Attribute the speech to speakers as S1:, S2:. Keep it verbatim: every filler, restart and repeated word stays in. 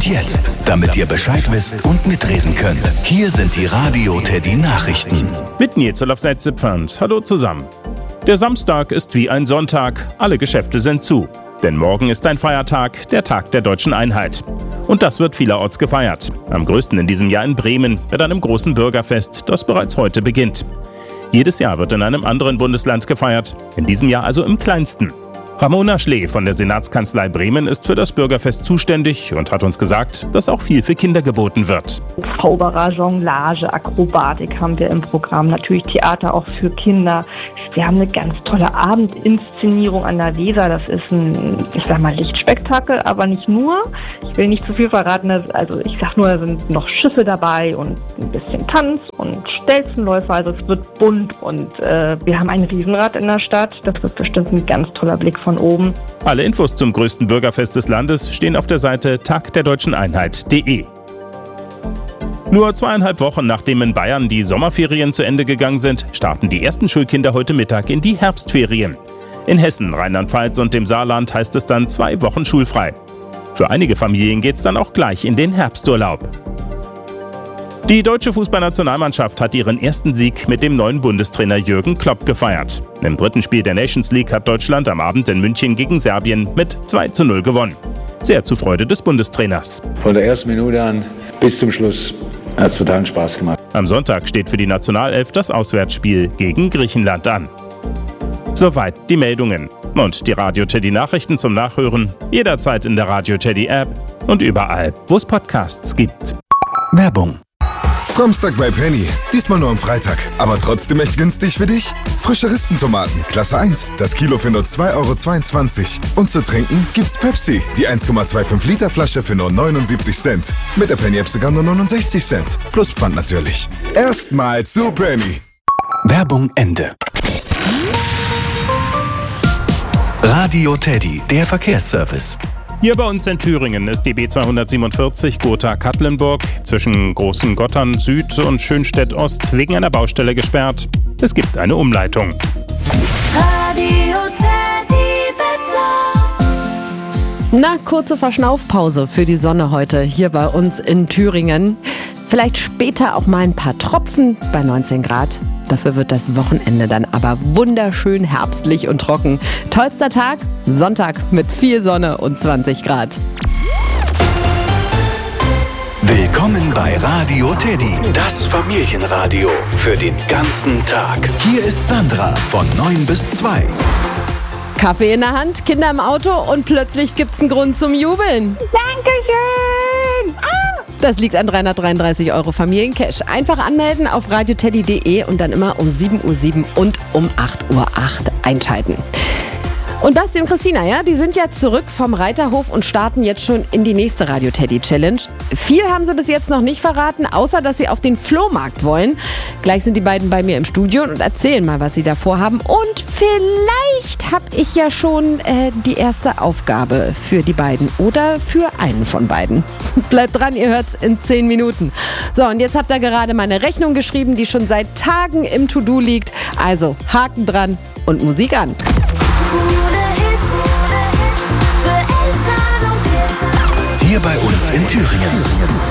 S1: jetzt, damit ihr Bescheid wisst und mitreden könnt. Hier sind die Radio Teddy Nachrichten.
S2: Mit Nils Olaf-Seitze-Pfand. Hallo zusammen. Der Samstag ist wie ein Sonntag. Alle Geschäfte sind zu. Denn morgen ist ein Feiertag, der Tag der Deutschen Einheit. Und das wird vielerorts gefeiert. Am größten in diesem Jahr in Bremen mit einem großen Bürgerfest, das bereits heute beginnt. Jedes Jahr wird in einem anderen Bundesland gefeiert, in diesem Jahr also im kleinsten. Ramona Schlee von der Senatskanzlei Bremen ist für das Bürgerfest zuständig und hat uns gesagt, dass auch viel für Kinder geboten wird.
S3: Zauberer, Jonglage, Akrobatik haben wir im Programm, natürlich Theater auch für Kinder. Wir haben eine ganz tolle Abendinszenierung an der Weser. Das ist ein, ich sag mal, Lichtspektakel, aber nicht nur. Ich will nicht zu viel verraten. Also ich sag nur, da sind noch Schiffe dabei und ein bisschen Tanz und Stelzenläufer. Also es wird bunt und äh, wir haben ein Riesenrad in der Stadt. Das wird bestimmt ein ganz toller Blick von oben.
S2: Alle Infos zum größten Bürgerfest des Landes stehen auf der Seite tag der deutschen einheit punkt de. Nur zweieinhalb Wochen nachdem in Bayern die Sommerferien zu Ende gegangen sind, starten die ersten Schulkinder heute Mittag in die Herbstferien. In Hessen, Rheinland-Pfalz und dem Saarland heißt es dann zwei Wochen schulfrei. Für einige Familien geht's dann auch gleich in den Herbsturlaub. Die deutsche Fußballnationalmannschaft hat ihren ersten Sieg mit dem neuen Bundestrainer Jürgen Klopp gefeiert. Im dritten Spiel der Nations League hat Deutschland am Abend in München gegen Serbien mit zwei zu null gewonnen. Sehr zur Freude des Bundestrainers.
S4: Von der ersten Minute an bis zum Schluss hat es total Spaß gemacht.
S2: Am Sonntag steht für die Nationalelf das Auswärtsspiel gegen Griechenland an. Soweit die Meldungen. Und die Radio Teddy Nachrichten zum Nachhören jederzeit in der Radio Teddy App und überall, wo es Podcasts gibt.
S1: Werbung.
S5: Samstag bei Penny. Diesmal nur am Freitag. Aber trotzdem echt günstig für dich? Frische Rispentomaten, Klasse eins. Das Kilo für nur zwei Euro zweiundzwanzig. Und zu trinken gibt's Pepsi. Die eins Komma fünfundzwanzig Liter Flasche für nur neunundsiebzig Cent. Mit der Penny-App sogar nur neunundsechzig Cent. Plus Pfand natürlich. Erstmal zu Penny.
S1: Werbung Ende. Radio Teddy, der Verkehrsservice.
S2: Hier bei uns in Thüringen ist die B zweihundertsiebenundvierzig Gotha-Katlenburg zwischen Großengottern Süd und Schönstedt Ost wegen einer Baustelle gesperrt. Es gibt eine Umleitung.
S6: Radio Teddy Wetter.
S7: Na, kurze Verschnaufpause für die Sonne heute hier bei uns in Thüringen. Vielleicht später auch mal ein paar Tropfen bei neunzehn Grad. Dafür wird das Wochenende dann aber wunderschön herbstlich und trocken. Tollster Tag, Sonntag mit viel Sonne und zwanzig Grad.
S1: Willkommen bei Radio Teddy, das Familienradio für den ganzen Tag. Hier ist Sandra von neun bis zwei.
S7: Kaffee in der Hand, Kinder im Auto und plötzlich gibt's einen Grund zum Jubeln.
S3: Dankeschön! Ah!
S7: Das liegt an dreihundertdreiunddreißig Euro Familiencash. Einfach anmelden auf radio teddy punkt de und dann immer um sieben Uhr sieben und um acht Uhr acht einschalten. Und Basti und Christina, ja, die sind ja zurück vom Reiterhof und starten jetzt schon in die nächste Radio Teddy Challenge. Viel haben sie bis jetzt noch nicht verraten, außer dass sie auf den Flohmarkt wollen. Gleich sind die beiden bei mir im Studio und erzählen mal, was sie da vorhaben. Und vielleicht habe ich ja schon äh, die erste Aufgabe für die beiden oder für einen von beiden. Bleibt dran, ihr hört's in zehn Minuten. So, und jetzt habt ihr gerade meine Rechnung geschrieben, die schon seit Tagen im To-Do liegt. Also Haken dran und Musik an.
S1: Hier bei uns in Thüringen.